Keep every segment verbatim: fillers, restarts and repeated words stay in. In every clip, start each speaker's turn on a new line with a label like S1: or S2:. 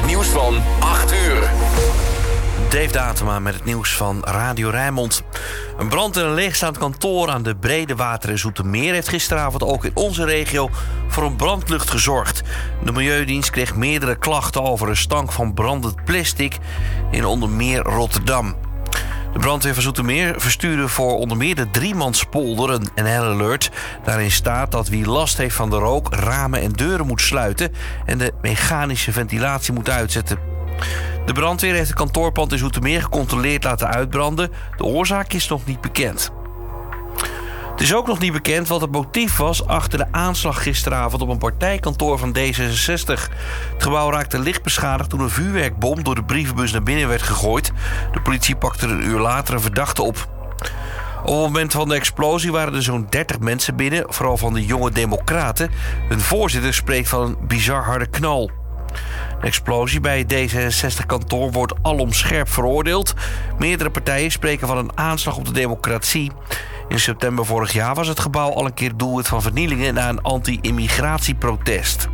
S1: het nieuws van acht uur.
S2: Dave Datema met het nieuws van Radio Rijnmond. Een brand in een leegstaand kantoor aan de Brede Water in Zoetermeer heeft gisteravond ook in onze regio voor een brandlucht gezorgd. De Milieudienst kreeg meerdere klachten over een stank van brandend plastic in onder meer Rotterdam. De brandweer van Zoetermeer verstuurde voor onder meer de Driemanspolder een N L-alert. Daarin staat dat wie last heeft van de rook ramen en deuren moet sluiten en de mechanische ventilatie moet uitzetten. De brandweer heeft het kantoorpand in Zoetermeer gecontroleerd laten uitbranden. De oorzaak is nog niet bekend. Het is ook nog niet bekend wat het motief was achter de aanslag gisteravond op een partijkantoor van D zesenzestig. Het gebouw raakte licht beschadigd toen een vuurwerkbom door de brievenbus naar binnen werd gegooid. De politie pakte er een uur later een verdachte op. Op het moment van de explosie waren er zo'n dertig mensen binnen, vooral van de Jonge Democraten. Hun voorzitter spreekt van een bizar harde knal. De explosie bij het D zesenzestig-kantoor wordt alom scherp veroordeeld. Meerdere partijen spreken van een aanslag op de democratie. In september vorig jaar was het gebouw al een keer doelwit van vernielingen na een anti-immigratieprotest.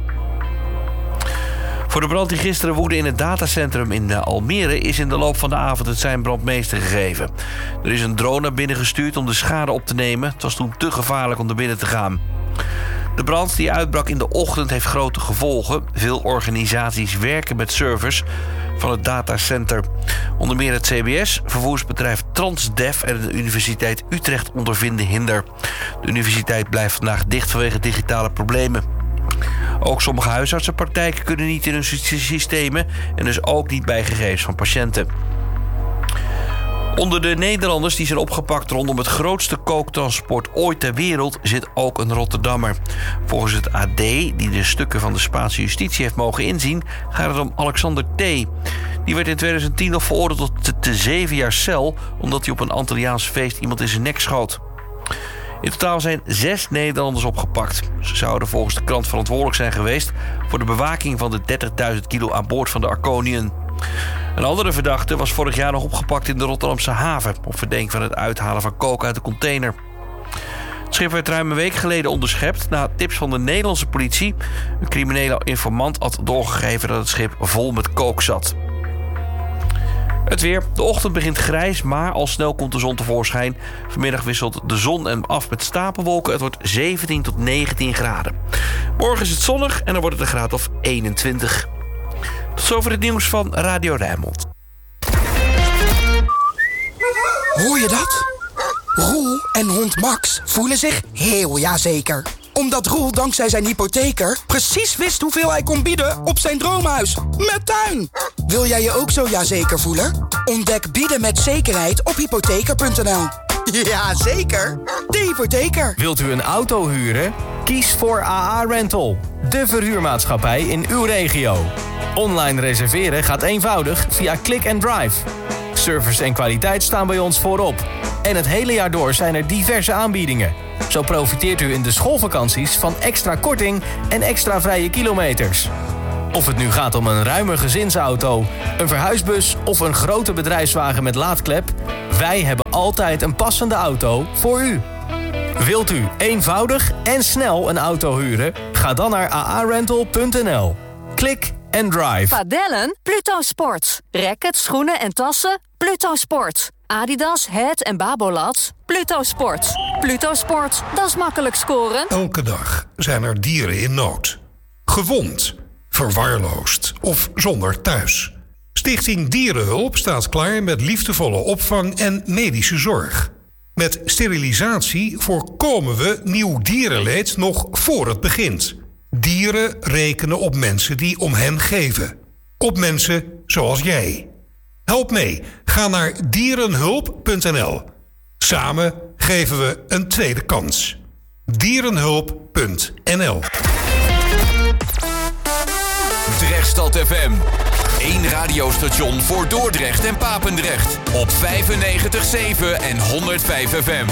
S2: Voor de brand die gisteren woedde in het datacentrum in Almere is in de loop van de avond het sein brandmeester gegeven. Er is een drone naar binnen gestuurd om de schade op te nemen. Het was toen te gevaarlijk om naar binnen te gaan. De brand die uitbrak in de ochtend heeft grote gevolgen. Veel organisaties werken met servers van het datacenter. Onder meer het C B S, vervoersbedrijf Transdev en de Universiteit Utrecht ondervinden hinder. De universiteit blijft vandaag dicht vanwege digitale problemen. Ook sommige huisartsenpraktijken kunnen niet in hun systemen en dus ook niet bij gegevens van patiënten. Onder de Nederlanders die zijn opgepakt rondom het grootste kooktransport ooit ter wereld zit ook een Rotterdammer. Volgens het A D, die de stukken van de Spaanse justitie heeft mogen inzien, gaat het om Alexander T. Die werd in twintig tien nog veroordeeld tot te zeven jaar cel omdat hij op een Antilliaans feest iemand in zijn nek schoot. In totaal zijn zes Nederlanders opgepakt. Ze zouden volgens de krant verantwoordelijk zijn geweest voor de bewaking van de dertigduizend kilo aan boord van de Arconian. Een andere verdachte was vorig jaar nog opgepakt in de Rotterdamse haven op verdenking van het uithalen van kook uit de container. Het schip werd ruim een week geleden onderschept na tips van de Nederlandse politie. Een criminele informant had doorgegeven dat het schip vol met kook zat. Het weer. De ochtend begint grijs, maar al snel komt de zon tevoorschijn. Vanmiddag wisselt de zon en af met stapelwolken. Het wordt zeventien tot negentien graden. Morgen is het zonnig en dan wordt het een graad of eenentwintig. Tot zover het nieuws van Radio Rijnmond.
S3: Hoor je dat? Roel en hond Max voelen zich heel jazeker. Omdat Roel dankzij zijn hypotheker precies wist hoeveel hij kon bieden op zijn droomhuis. Met tuin! Wil jij je ook zo jazeker voelen? Ontdek bieden met zekerheid op hypotheker punt n l. Ja, zeker. De Hypotheker.
S4: Wilt u een auto huren? Kies voor A A Rental, de verhuurmaatschappij in uw regio. Online reserveren gaat eenvoudig via Click and Drive. Service en kwaliteit staan bij ons voorop. En het hele jaar door zijn er diverse aanbiedingen. Zo profiteert u in de schoolvakanties van extra korting en extra vrije kilometers. Of het nu gaat om een ruime gezinsauto, een verhuisbus of een grote bedrijfswagen met laadklep, wij hebben altijd een passende auto voor u. Wilt u eenvoudig en snel een auto huren? Ga dan naar a a rental punt n l. Klik en drive.
S5: Padellen? Pluto Sports. Rackets, schoenen en tassen? Pluto Sports. Adidas, Head en Babolat? Pluto Sports. Pluto Sports, dat is makkelijk scoren.
S6: Elke dag zijn er dieren in nood. Gewond, verwaarloosd of zonder thuis. Stichting Dierenhulp staat klaar met liefdevolle opvang en medische zorg. Met sterilisatie voorkomen we nieuw dierenleed nog voor het begint. Dieren rekenen op mensen die om hen geven. Op mensen zoals jij. Help mee. Ga naar dierenhulp punt n l. Samen geven we een tweede kans. dierenhulp punt n l.
S1: Drechtstad F M. Eén radiostation voor Dordrecht en Papendrecht. Op vijfennegentig komma zeven en honderdvijf F M.